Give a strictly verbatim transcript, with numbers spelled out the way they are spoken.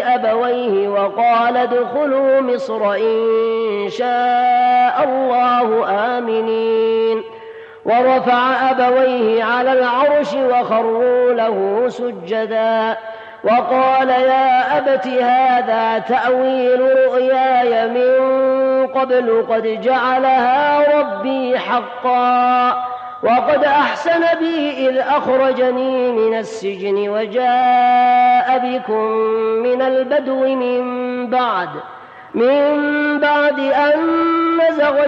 أبويه وقال ادخلوا مصر إن شاء الله آمنين ورفع أبويه على العرش وخروا له سجدا وقال يا أبت هذا تأويل رؤياي من قبل قد جعلها ربي حقا وقد أحسن بي إذ أخرجني من السجن وجاء بكم من البدو من بعد من بعد أن نزغ